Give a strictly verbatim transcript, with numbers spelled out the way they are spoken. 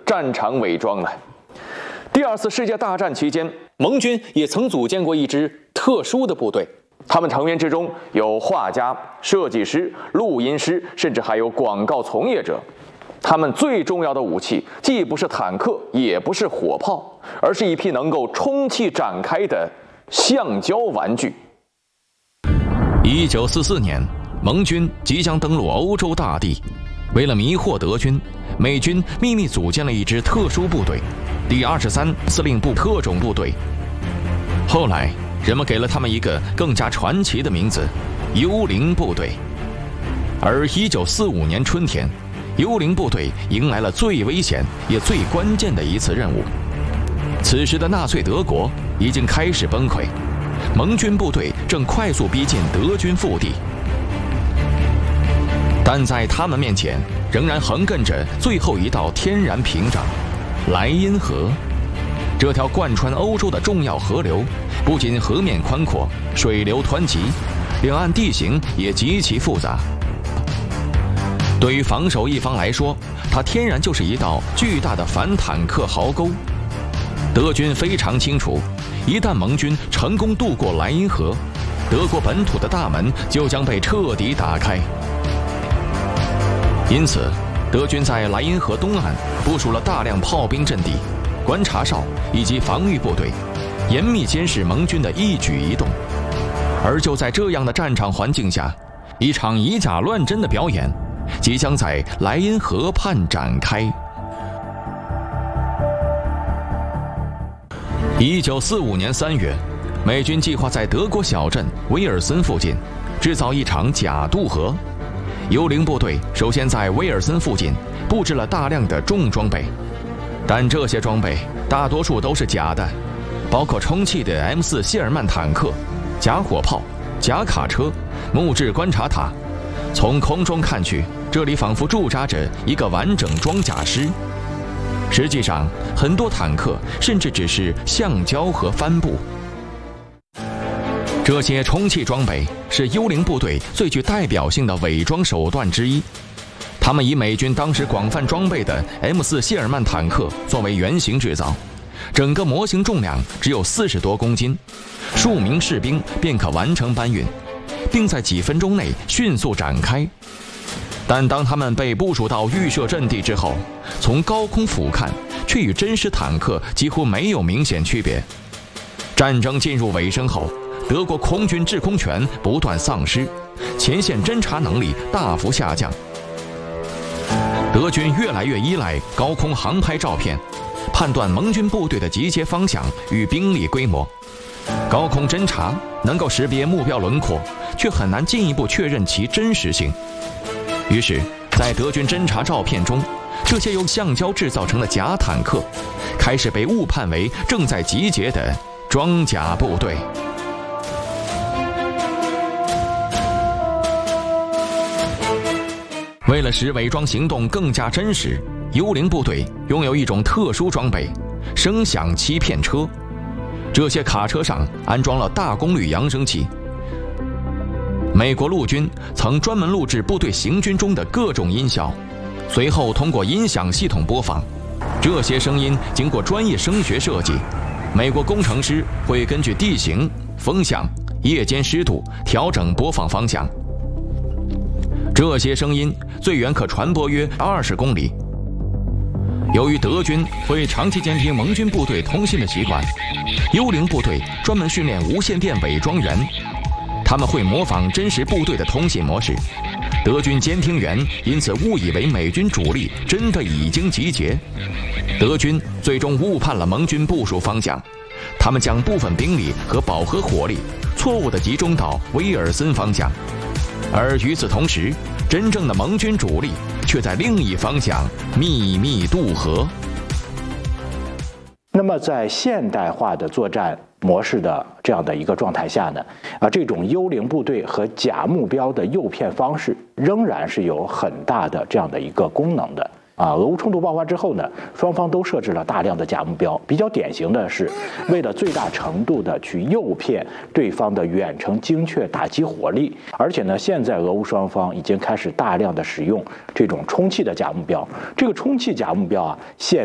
战场伪装呢。第二次世界大战期间，盟军也曾组建过一支特殊的部队，他们成员之中有画家、设计师、录音师，甚至还有广告从业者。他们最重要的武器既不是坦克，也不是火炮，而是一批能够充气展开的橡胶玩具。 一九四四年，盟军即将登陆欧洲大地，为了迷惑德军，美军秘密组建了一支特殊部队——第二十三司令部特种部队。后来，人们给了他们一个更加传奇的名字——幽灵部队。而一九四五年春天，幽灵部队迎来了最危险也最关键的一次任务。此时的纳粹德国已经开始崩溃，盟军部队正快速逼近德军腹地，但在他们面前仍然横亘着最后一道天然屏障——莱茵河。这条贯穿欧洲的重要河流，不仅河面宽阔，水流湍急，两岸地形也极其复杂。对于防守一方来说，它天然就是一道巨大的反坦克壕沟。德军非常清楚，一旦盟军成功渡过莱茵河，德国本土的大门就将被彻底打开。因此，德军在莱茵河东岸部署了大量炮兵阵地、观察哨以及防御部队，严密监视盟军的一举一动。而就在这样的战场环境下，一场以假乱真的表演即将在莱茵河畔展开。一九四五年三月，美军计划在德国小镇威尔森附近制造一场假渡河。幽灵部队首先在威尔森附近布置了大量的重装备，但这些装备大多数都是假的，包括充气的 M 四 谢尔曼坦克、假火炮、假卡车、木质观察塔。从空中看去，这里仿佛驻扎着一个完整装甲师。实际上，很多坦克甚至只是橡胶和帆布。这些充气装备是幽灵部队最具代表性的伪装手段之一。他们以美军当时广泛装备的 M 四 谢尔曼坦克作为原型制造，整个模型重量只有四十多公斤，数名士兵便可完成搬运，并在几分钟内迅速展开。但当他们被部署到预设阵地之后，从高空俯瞰，却与真实坦克几乎没有明显区别。战争进入尾声后，德国空军制空权不断丧失，前线侦察能力大幅下降。德军越来越依赖高空航拍照片，判断盟军部队的集结方向与兵力规模。高空侦察能够识别目标轮廓，却很难进一步确认其真实性。于是，在德军侦察照片中，这些由橡胶制造成的假坦克开始被误判为正在集结的装甲部队。为了使伪装行动更加真实，幽灵部队拥有一种特殊装备——声响欺骗车。这些卡车上安装了大功率扬声器。美国陆军曾专门录制部队行军中的各种音效，随后通过音响系统播放。这些声音经过专业声学设计，美国工程师会根据地形、风向、夜间湿度调整播放方向。这些声音最远可传播约二十公里。由于德军会长期监听盟军部队通信的习惯，幽灵部队专门训练无线电伪装员，他们会模仿真实部队的通信模式。德军监听员因此误以为美军主力真的已经集结。德军最终误判了盟军部署方向，他们将部分兵力和饱和火力错误地集中到威尔森方向。而与此同时，真正的盟军主力却在另一方向秘密渡河。 那么，在现代化的作战模式的这样的一个状态下呢，啊，这种幽灵部队和假目标的诱骗方式仍然是有很大的这样的一个功能的。啊，俄乌冲突爆发之后呢，双方都设置了大量的假目标。比较典型的是，为了最大程度的去诱骗对方的远程精确打击火力，而且呢，现在俄乌双方已经开始大量的使用这种充气的假目标。这个充气假目标啊，现